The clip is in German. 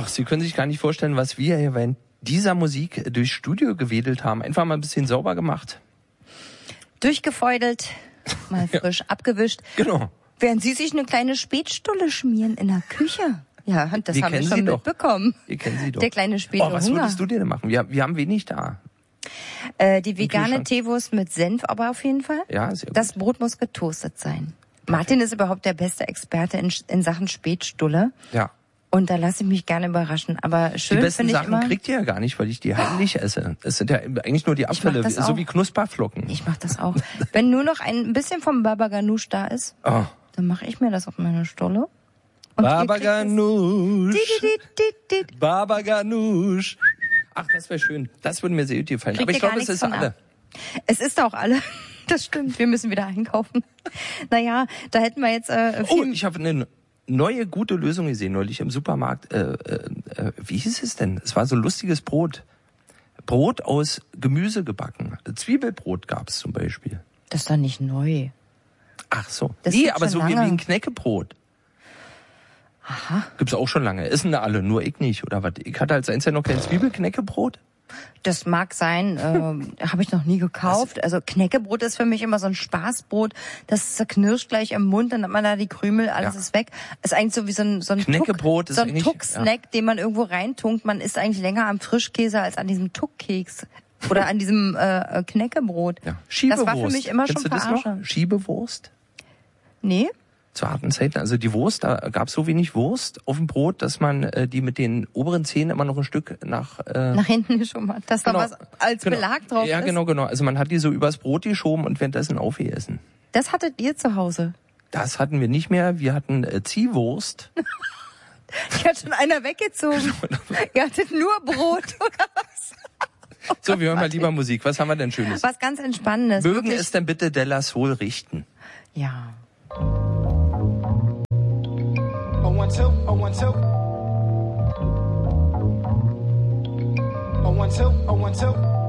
Ach, Sie können sich gar nicht vorstellen, was wir hier während dieser Musik durchs Studio gewedelt haben. Einfach mal ein bisschen sauber gemacht. Durchgefeudelt, mal frisch abgewischt. Genau. Während Sie sich eine kleine Spätstulle schmieren in der Küche. Ja, das haben wir schon mitbekommen. Wir kennen Sie doch. Der kleine Spätstulle. Was würdest du denn machen? Wir haben wenig da. Die vegane Teewurst mit Senf aber auf jeden Fall. Ja, sehr gut. Das Brot muss getoastet sein. Martin ist überhaupt der beste Experte in Sachen Spätstulle. Ja. Und da lasse ich mich gerne überraschen. Aber schön die besten finde ich Sachen immer, kriegt ihr ja gar nicht, weil ich die heimlich esse. Es sind ja eigentlich nur die Abfälle, so wie Knusperflocken. Ich mache das auch. Wenn nur noch ein bisschen vom Baba Ganoush da ist, dann mache ich mir das auf meine Stulle. Baba Ganoush. Baba Ganoush. Ach, das wäre schön. Das würde mir sehr gut gefallen. Aber ich glaube, es ist alle. Es ist auch alle. Das stimmt. Wir müssen wieder einkaufen. Naja, da hätten wir jetzt ich habe eine neue gute Lösung gesehen neulich im Supermarkt. Wie hieß es denn? Es war so lustiges Brot. Brot aus Gemüse gebacken. Zwiebelbrot gab es zum Beispiel. Das ist doch nicht neu. Ach so. Das Nee, aber schon so wie lange. ein Knäckebrot. Aha. Gibt's auch schon lange. Essen alle, nur ich nicht, oder was? Ich hatte als einziger noch kein Zwiebelknäckebrot. Das mag sein, habe ich noch nie gekauft. Also Knäckebrot ist für mich immer so ein Spaßbrot. Das zerknirscht gleich im Mund, dann hat man da die Krümel, alles ist weg. Ist eigentlich so wie so ein Knäckebrot Tuck, so ein Tuck-Snack, den man irgendwo reintunkt. Man isst eigentlich länger am Frischkäse als an diesem Tuckkeks oder an diesem Knäckebrot. Ja. Schiebewurst. Das war für mich immer Kennst schon du das Verarsche. noch? Schiebewurst? Nee. Zu harten Zeiten. Also die Wurst, da gab es so wenig Wurst auf dem Brot, dass man die mit den oberen Zähnen immer noch ein Stück nach hinten geschoben hat, dass da was als Belag drauf ist. Ja, genau. Also man hat die so übers Brot geschoben und währenddessen aufgegessen. Das hattet ihr zu Hause? Das hatten wir nicht mehr. Wir hatten Ziehwurst. Die hat schon einer weggezogen. Ihr hattet nur Brot, oder was? So, wir hören mal lieber Musik. Was haben wir denn Schönes? Was ganz Entspannendes. Mögen es denn bitte Della Soul richten? Ja. 012, 012. 012, 012.